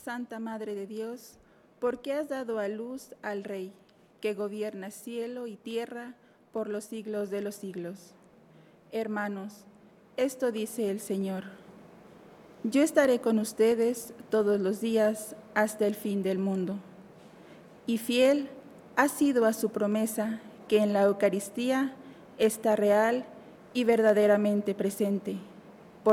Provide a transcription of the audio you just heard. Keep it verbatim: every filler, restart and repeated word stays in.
Santa Madre de Dios, porque has dado a luz al Rey, que gobierna cielo y tierra por los siglos de los siglos. Hermanos, esto dice el Señor: yo estaré con ustedes todos los días hasta el fin del mundo. Y fiel ha sido a su promesa, que en la Eucaristía está real y verdaderamente presente.